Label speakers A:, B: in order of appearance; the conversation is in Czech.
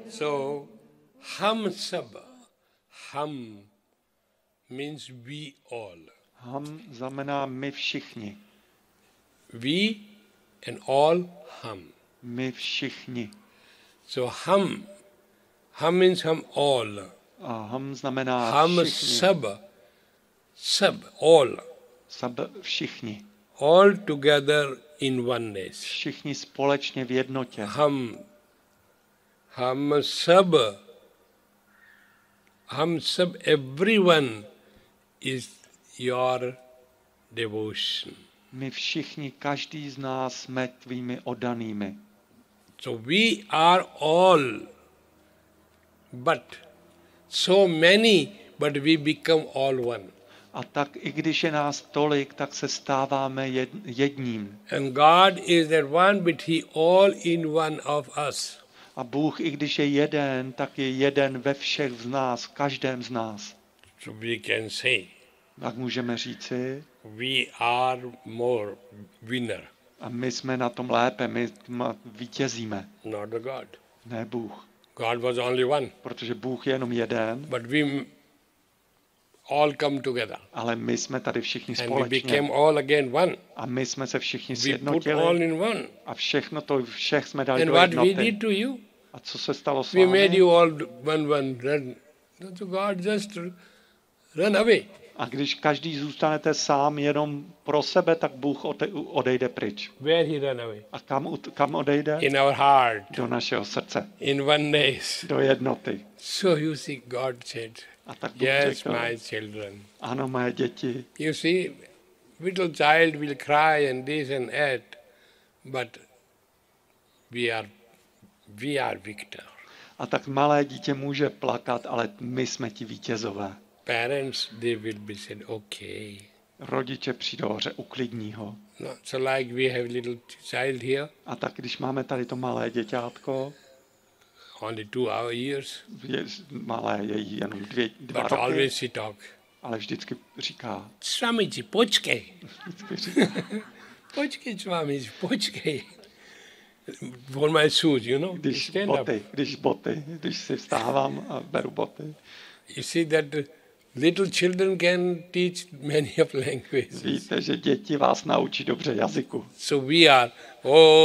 A: So, hum sab. Hum means we all.
B: Ham znamená my všichni.
A: We and all hum.
B: My všichni.
A: So hum means hum all.
B: A ham znamená
A: Hum
B: všichni.
A: sab, all.
B: Sab všichni.
A: All together in oneness.
B: Všichni společně v jednotě.
A: Hum sab, everyone is your devotion.
B: My všichni, každý z nás jsme tvými oddanými.
A: So we are all, but so many, but we become all one.
B: A tak i když je nás tolik, tak se stáváme jedním.
A: And God is that one, but He all in one of us.
B: A Bůh, i když je jeden, tak je jeden ve všech z nás, v každém z nás.
A: So we can say,
B: Tak můžeme říci,
A: we are more winner,
B: a my jsme na tom lépe, my vítězíme,
A: not the God.
B: ne Bůh.
A: God was only one,
B: Protože Bůh je jenom jeden,
A: but we all come together.
B: ale my jsme tady všichni
A: And we
B: společně.
A: became all again one.
B: A my jsme se všichni
A: We put all
B: sjednotili
A: in one.
B: a všech jsme dali
A: And
B: do
A: what we
B: jednoty.
A: did to you?
B: A co se stalo s
A: We made
B: vámi?
A: you all one. So God just run away.
B: A když každý zůstanete sám jenom pro sebe, tak Bůh odejde pryč.
A: Where He ran away?
B: A kam odejde?
A: In our heart,
B: Do našeho srdce,
A: in oneness.
B: do jednoty.
A: So you see, God said,
B: A tak Bůh
A: yes,
B: řekl,
A: my children.
B: ano, moje děti,
A: You see, little child will cry and this and that, but we are victor.
B: a tak malé dítě může plakat, ale my jsme ti vítězové.
A: Parents, they will be said, okay.
B: Rodiče přijdou a uklidní ho.
A: No, so like we have little child here,
B: A tak když máme tady to malé děťátko,
A: only 2 years,
B: malé je jí jenom dva
A: but
B: roky,
A: always he talk.
B: ale vždycky říká,
A: Swamiji, počkej.
B: vždycky říká
A: Počkej, Swamiji, počkej. For my shoes, you know, stand up.
B: když si vstávám a beru boty.
A: You see that little children can teach many of languages.
B: Víte, že děti vás naučí dobře jazyku.
A: So we are, oh,